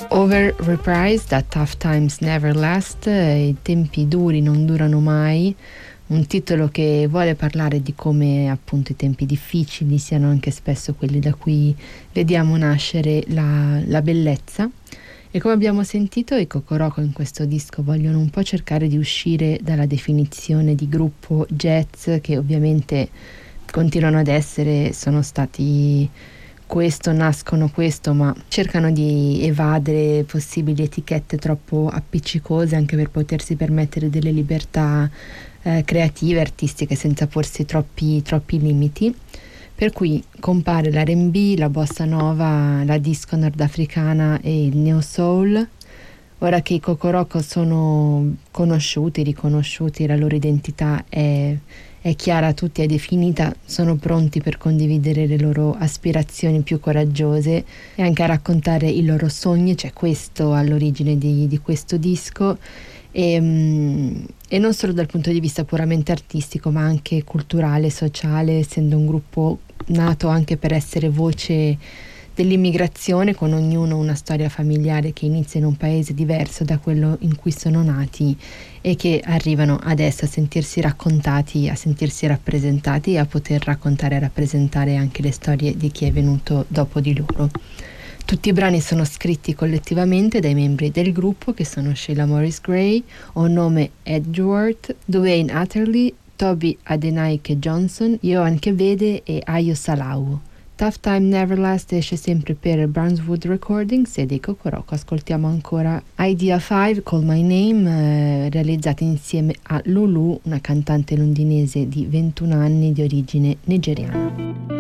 Over Reprise da Tough Times Never Last, i tempi duri non durano mai, un titolo che vuole parlare di come appunto i tempi difficili siano anche spesso quelli da cui vediamo nascere la bellezza. E come abbiamo sentito, i Kokoroko in questo disco vogliono un po' cercare di uscire dalla definizione di gruppo jazz, che ovviamente continuano ad essere, sono stati questo, nascono questo, ma cercano di evadere possibili etichette troppo appiccicose anche per potersi permettere delle libertà creative, artistiche, senza porsi troppi limiti. Per cui compare l'R&B, la bossa nova, la disco nordafricana e il neo soul. Ora che i Kokoroko sono conosciuti, riconosciuti, la loro identità è chiara a tutti, è definita, sono pronti per condividere le loro aspirazioni più coraggiose e anche a raccontare i loro sogni. C'è questo all'origine di questo disco e non solo dal punto di vista puramente artistico, ma anche culturale, sociale, essendo un gruppo nato anche per essere voce dell'immigrazione, con ognuno una storia familiare che inizia in un paese diverso da quello in cui sono nati e che arrivano adesso a sentirsi raccontati, a sentirsi rappresentati e a poter raccontare e rappresentare anche le storie di chi è venuto dopo di loro. Tutti i brani sono scritti collettivamente dai membri del gruppo, che sono Sheila Morris Gray, Onome Edgeworth, Dwayne Atherley, Toby Adenike Johnson, Johan Kebede e Ayo Salau. Tough Time Never Last esce sempre per Brownswood Recordings e dei Kokoroko ascoltiamo ancora Idea 5 Call My Name, realizzati insieme a Lulu, una cantante londinese di 21 anni di origine nigeriana.